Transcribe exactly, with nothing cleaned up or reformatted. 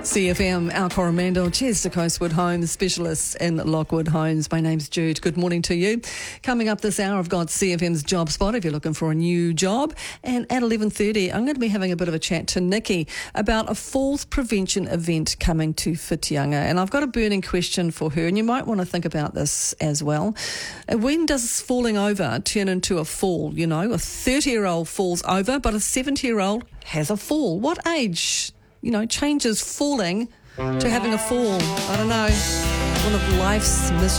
C F M, our Coromandel, cheers to Coastwood Homes, specialists in Lockwood Homes. My name's Jude. Good morning to you. Coming up this hour, I've got C F M's Job Spot if you're looking for a new job. And at eleven thirty, I'm going to be having a bit of a chat to Nikki about a falls prevention event coming to Whitianga. And I've got a burning question for her, and you might want to think about this as well. When does falling over turn into a fall? You know, a thirty-year-old falls over, but a seventy-year-old has a fall. What age, you know, changes falling to having a fall? I don't know. One of life's mysteries.